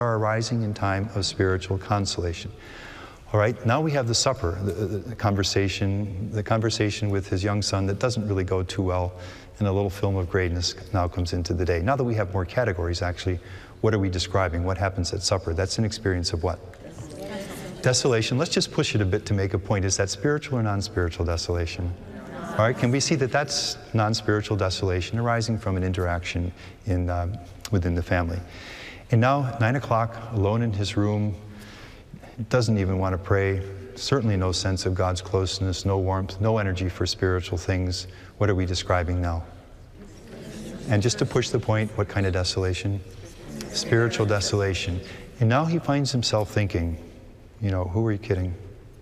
are arising in time of spiritual consolation. All right, now we have the supper, the conversation with his young son that doesn't really go too well, and a little film of greatness now comes into the day. Now that we have more categories, actually, what are we describing? What happens at supper? That's an experience of what? Desolation. Let's just push it a bit to make a point. Is that spiritual or non-spiritual desolation? All right, can we see that that's non-spiritual desolation arising from an interaction within the family? And now, 9 o'clock, alone in his room, doesn't even want to pray, certainly no sense of God's closeness, no warmth, no energy for spiritual things. What are we describing now? And just to push the point, what kind of desolation? Spiritual desolation. And now he finds himself thinking, you know, who are you kidding?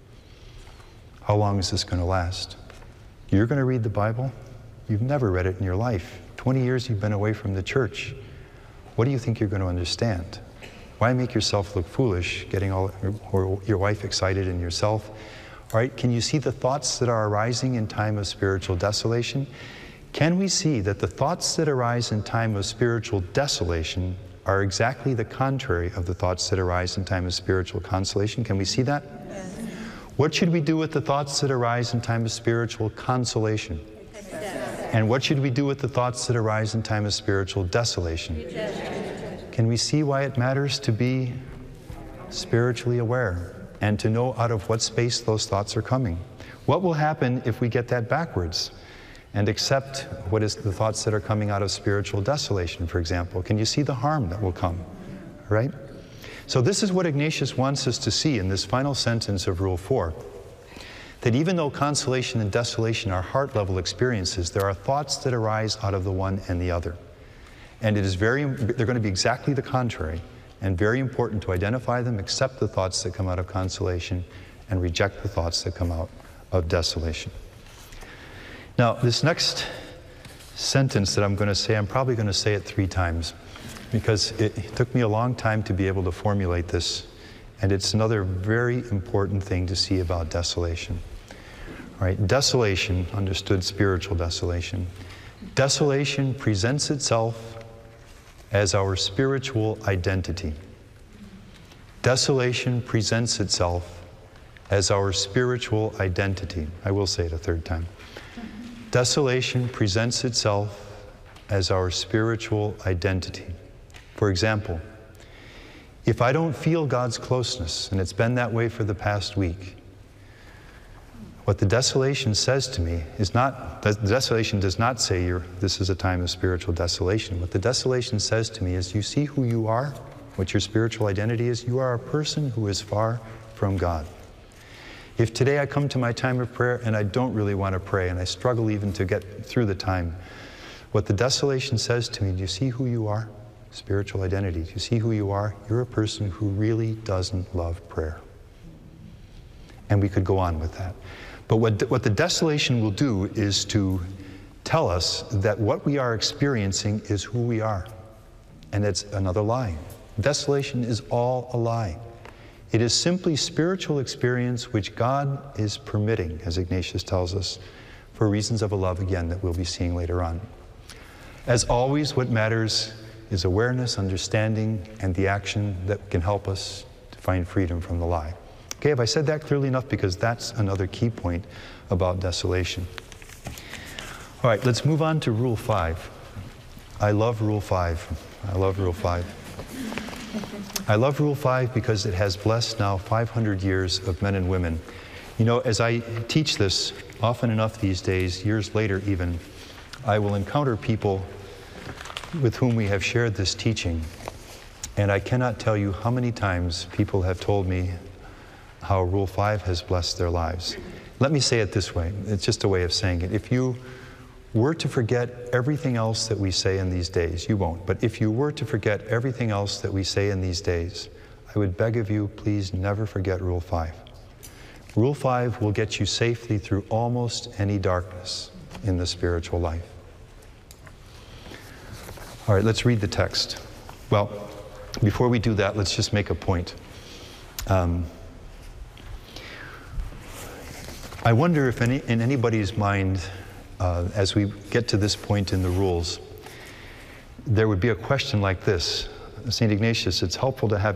How long is this going to last? You're going to read the Bible? You've never read it in your life. 20 years you've been away from the church. What do you think you're going to understand? Why make yourself look foolish, getting your wife excited and yourself? All right, can you see the thoughts that are arising in time of spiritual desolation? Can we see that the thoughts that arise in time of spiritual desolation are exactly the contrary of the thoughts that arise in time of spiritual consolation? Can we see that? Yes. What should we do with the thoughts that arise in time of spiritual consolation? Yes. And what should we do with the thoughts that arise in time of spiritual desolation? Yes. Can we see why it matters to be spiritually aware and to know out of what space those thoughts are coming? What will happen if we get that backwards and accept what is the thoughts that are coming out of spiritual desolation, for example? Can you see the harm that will come, right? So this is what Ignatius wants us to see in this final sentence of Rule 4, that even though consolation and desolation are heart-level experiences, there are thoughts that arise out of the one and the other. And they're going to be exactly the contrary, and very important to identify them, accept the thoughts that come out of consolation, and reject the thoughts that come out of desolation. Now, this next sentence that I'm going to say, I'm probably going to say it 3 times, because it took me a long time to be able to formulate this, and it's another very important thing to see about desolation. All right, desolation, understood spiritual desolation. Desolation presents itself as our spiritual identity. Desolation presents itself as our spiritual identity. I will say it a 3rd time. Desolation presents itself as our spiritual identity. For example, if I don't feel God's closeness, and it's been that way for the past week, what the desolation says to me is not, the desolation does not say this is a time of spiritual desolation. What the desolation says to me is, you see who you are, what your spiritual identity is? You are a person who is far from God. If today I come to my time of prayer and I don't really want to pray and I struggle even to get through the time, what the desolation says to me, do you see who you are? Spiritual identity. Do you see who you are? You're a person who really doesn't love prayer. And we could go on with that. But what the desolation will do is to tell us that what we are experiencing is who we are. And it's another lie. Desolation is all a lie. It is simply spiritual experience which God is permitting, as Ignatius tells us, for reasons of a love, again, that we'll be seeing later on. As always, what matters is awareness, understanding, and the action that can help us to find freedom from the lie. Okay, have I said that clearly enough? Because that's another key point about desolation. All right, let's move on to Rule 5. I love Rule 5. I love Rule 5. I love Rule 5 because it has blessed now 500 years of men and women. You know, as I teach this, often enough these days, years later even, I will encounter people with whom we have shared this teaching. And I cannot tell you how many times people have told me how Rule 5 has blessed their lives. Let me say it this way. It's just a way of saying it. If you were to forget everything else that we say in these days, you won't, but if you were to forget everything else that we say in these days, I would beg of you, please never forget Rule 5. Rule 5 will get you safely through almost any darkness in the spiritual life. All right, let's read the text. Well, before we do that, let's just make a point. I wonder if in anybody's mind, as we get to this point in the rules, there would be a question like this. St. Ignatius, it's helpful to have